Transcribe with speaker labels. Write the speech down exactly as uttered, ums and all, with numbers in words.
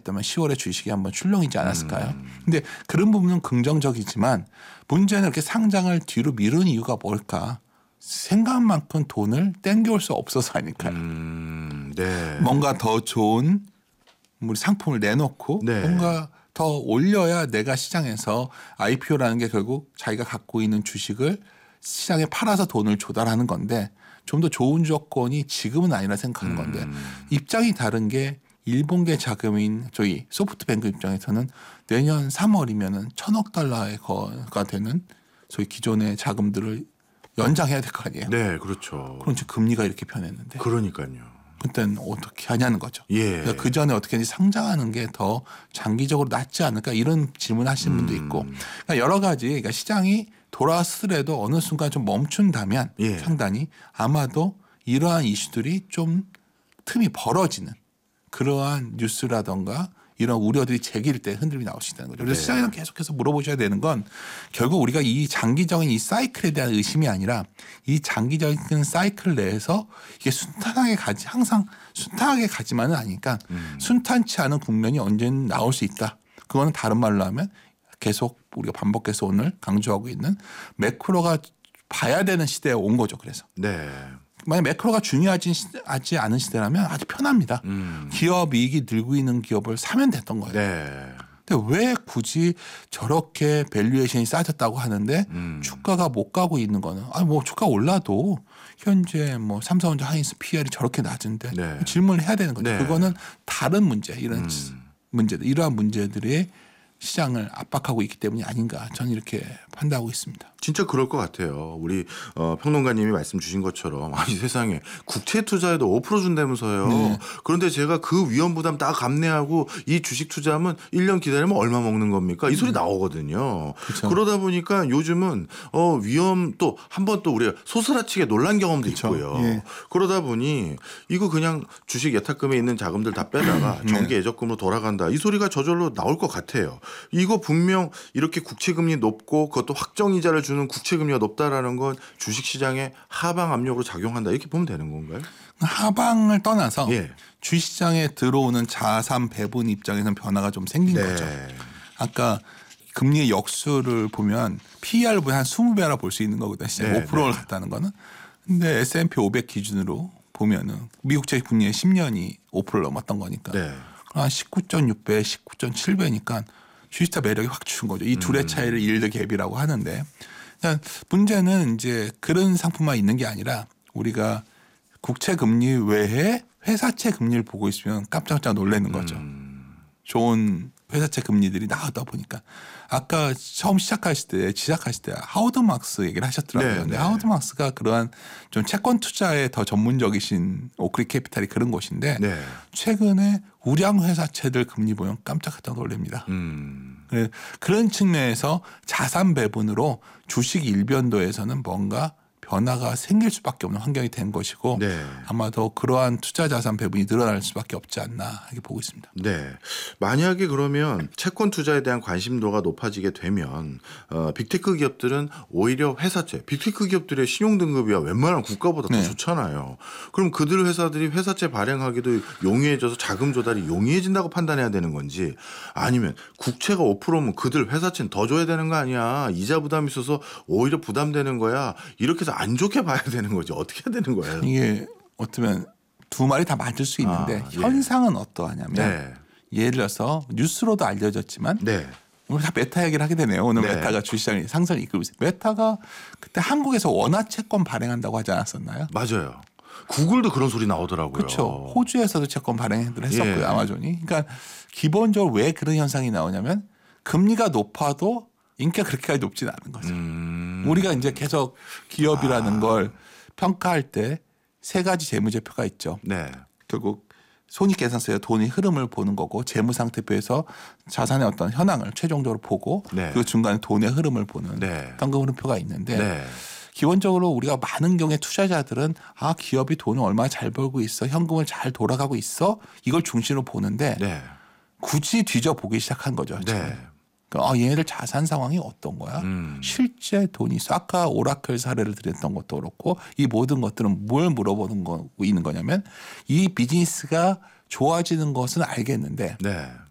Speaker 1: 있었다면 시월에 주식이 한번 출렁이지 않았을까요?
Speaker 2: 음.
Speaker 1: 근데 그런 부분은 긍정적이지만 문제는 이렇게 상장을 뒤로 미룬 이유가 뭘까? 생각한 만큼 돈을 땡겨올 수 없어서 아닐까요?
Speaker 2: 음, 네.
Speaker 1: 뭔가 더 좋은 우리 상품을 내놓고
Speaker 2: 네.
Speaker 1: 뭔가 더 올려야 내가 시장에서 아이피오라는 게 결국 자기가 갖고 있는 주식을 시장에 팔아서 돈을 조달하는 건데 좀 더 좋은 조건이 지금은 아니라 생각하는 건데
Speaker 2: 음.
Speaker 1: 입장이 다른 게 일본계 자금인 저희 소프트뱅크 입장에서는 내년 삼월이면은 천억 달러가 되는 저희 기존의 자금들을 연장해야 될 거 아니에요.
Speaker 2: 네, 그렇죠.
Speaker 1: 그럼 지금 금리가 이렇게 변했는데
Speaker 2: 그러니까요.
Speaker 1: 그때는 어떻게 하냐는 거죠.
Speaker 2: 예.
Speaker 1: 그 전에 어떻게 하는지 상장하는 게 더 장기적으로 낫지 않을까 이런 질문하시는 분도 있고
Speaker 2: 음.
Speaker 1: 그러니까 여러 가지 그러니까 시장이 돌아왔으더라도 어느 순간 좀 멈춘다면
Speaker 2: 예.
Speaker 1: 상단이 아마도 이러한 이슈들이 좀 틈이 벌어지는 그러한 뉴스라던가 이런 우려들이 제기일 때 흔들림이 나올 수 있다는 거죠. 그래서
Speaker 2: 네.
Speaker 1: 시장에서 계속해서 물어보셔야 되는 건 결국 우리가 이 장기적인 이 사이클에 대한 의심이 아니라 이 장기적인 사이클 내에서 이게 순탄하게 가지 항상 순탄하게 가지만은 아니니까
Speaker 2: 음.
Speaker 1: 순탄치 않은 국면이 언제는 나올 수 있다. 그거는 다른 말로 하면 계속 우리가 반복해서 오늘 강조하고 있는 매크로가 봐야 되는 시대에 온 거죠. 그래서.
Speaker 2: 네.
Speaker 1: 만약 매크로가 중요하지 하지 않은 시대라면 아주 편합니다.
Speaker 2: 음.
Speaker 1: 기업 이익이 늘고 있는 기업을 사면 됐던 거예요.
Speaker 2: 네.
Speaker 1: 근데 왜 굳이 저렇게 밸류에이션이 싸졌다고 하는데
Speaker 2: 음.
Speaker 1: 주가가 못 가고 있는 거는 아니 뭐 주가 올라도 현재 뭐 삼성전자 하이닉스 피이알이 저렇게 낮은데
Speaker 2: 네.
Speaker 1: 질문을 해야 되는 거죠.
Speaker 2: 네.
Speaker 1: 그거는 다른 문제 이런
Speaker 2: 음.
Speaker 1: 문제들 이러한 문제들이 시장을 압박하고 있기 때문이 아닌가 저는 이렇게 판단하고 있습니다.
Speaker 2: 진짜 그럴 것 같아요. 우리 어, 평론가님이 말씀 주신 것처럼 아니 세상에 국채 투자에도 오 퍼센트 준다면서요.
Speaker 1: 네.
Speaker 2: 그런데 제가 그 위험 부담 다 감내하고 이 주식 투자하면 일 년 기다리면 얼마 먹는 겁니까? 이 소리 나오거든요.
Speaker 1: 그쵸.
Speaker 2: 그러다 보니까 요즘은 어, 위험 또 한 번 또 우리가 소스라치게 놀란 경험도
Speaker 1: 그쵸.
Speaker 2: 있고요.
Speaker 1: 예.
Speaker 2: 그러다 보니 이거 그냥 주식 예탁금에 있는 자금들 다 빼다가 정기 예적금으로 돌아간다. 이 소리가 저절로 나올 것 같아요. 이거 분명 이렇게 국채금리 높고 그것도 확정이자를 주는 국채금리가 높다라는 건 주식시장에 하방 압력으로 작용한다 이렇게 보면 되는 건가요?
Speaker 1: 하방을 떠나서
Speaker 2: 예.
Speaker 1: 주식시장에 들어오는 자산 배분 입장에서는 변화가 좀 생긴
Speaker 2: 네.
Speaker 1: 거죠. 아까 금리의 역수를 보면 피이알보다 한 이십 배라 볼 수 있는 거거든요.
Speaker 2: 네,
Speaker 1: 오 퍼센트를 갔다는 거는. 근데 에스 앤 피 오백 기준으로 보면은 미국채 금리의 십 년이 오 퍼센트를 넘었던 거니까.
Speaker 2: 네.
Speaker 1: 한 십구 점 육 배, 십구 점 칠 배니까 주식시장 매력이 확 준 거죠. 이 둘의
Speaker 2: 음.
Speaker 1: 차이를 일드 갭이라고 하는데 그러니까 문제는 이제 그런 상품만 있는 게 아니라 우리가 국채 금리 외에 회사채 금리를 보고 있으면 깜짝깜짝 놀라는 거죠.
Speaker 2: 음.
Speaker 1: 좋은 회사채 금리들이 나오다 보니까 아까 처음 시작하실 때 시작하실 때 하워드 막스 얘기를 하셨더라고요.
Speaker 2: 네,
Speaker 1: 근데
Speaker 2: 네.
Speaker 1: 하워드 막스가 그러한 좀 채권 투자에 더 전문적이신 오크리 캐피탈이 그런 곳인데
Speaker 2: 네.
Speaker 1: 최근에 우량 회사채들 금리 보면 깜짝깜짝 놀랍니다.
Speaker 2: 음.
Speaker 1: 그래- 그런 측면에서 자산 배분으로 주식 일변도에서는 뭔가 변화가 생길 수밖에 없는 환경이 된 것이고
Speaker 2: 네.
Speaker 1: 아마도 그러한 투자 자산 배분이 늘어날 수밖에 없지 않나 이렇게 보고 있습니다.
Speaker 2: 네. 만약에 그러면 채권 투자에 대한 관심도가 높아지게 되면 어, 빅테크 기업들은 오히려 회사채, 빅테크 기업들의 신용 등급이야 웬만한 국가보다 더
Speaker 1: 네.
Speaker 2: 좋잖아요. 그럼 그들 회사들이 회사채 발행하기도 용이해져서 자금 조달이 용이해진다고 판단해야 되는 건지 아니면 국채가 오 퍼센트면 그들 회사채는 더 줘야 되는 거 아니야. 이자 부담이 있어서 오히려 부담되는 거야. 이렇게 해서 안 좋게 봐야 되는 거지. 어떻게 해야 되는 거예요?
Speaker 1: 이게 어쩌면 두 말이 다 맞을 수 있는데
Speaker 2: 아, 예.
Speaker 1: 현상은 어떠하냐면
Speaker 2: 네.
Speaker 1: 예를 들어서 뉴스로도 알려졌지만
Speaker 2: 네.
Speaker 1: 오늘 다 메타 얘기를 하게 되네요. 오늘
Speaker 2: 네.
Speaker 1: 메타가 주시장의 상승을 이끌고 있어요. 메타가 그때 한국에서 원화채권 발행한다고 하지 않았었나요?
Speaker 2: 맞아요. 구글도 그런 소리 나오더라고요.
Speaker 1: 그렇죠. 호주에서도 채권 발행을 했었고요.
Speaker 2: 예.
Speaker 1: 아마존이. 그러니까 기본적으로 왜 그런 현상이 나오냐면 금리가 높아도 인기가 그렇게까지 높지는 않은 거죠.
Speaker 2: 음.
Speaker 1: 우리가 이제 계속 기업이라는 아. 걸 평가할 때 세 가지 재무제표가 있죠.
Speaker 2: 네.
Speaker 1: 결국 손익계산서에 돈의 흐름을 보는 거고 재무상태표에서 자산의 어떤 현황을 최종적으로 보고
Speaker 2: 네.
Speaker 1: 그 중간에 돈의 흐름을 보는
Speaker 2: 네.
Speaker 1: 현금 흐름표가 있는데
Speaker 2: 네.
Speaker 1: 기본적으로 우리가 많은 경우에 투자자들은 아 기업이 돈을 얼마나 잘 벌고 있어 현금을 잘 돌아가고 있어 이걸 중심으로 보는데
Speaker 2: 네.
Speaker 1: 굳이 뒤져보기 시작한 거죠.
Speaker 2: 네.
Speaker 1: 그러니까 아, 얘네들 자산 상황이 어떤 거야?
Speaker 2: 음.
Speaker 1: 실제 돈이 있어. 아까 오라클 사례를 드렸던 것도 그렇고 이 모든 것들은 뭘 물어보는 거 있는 거냐면 이 비즈니스가 좋아지는 것은 알겠는데
Speaker 2: 네.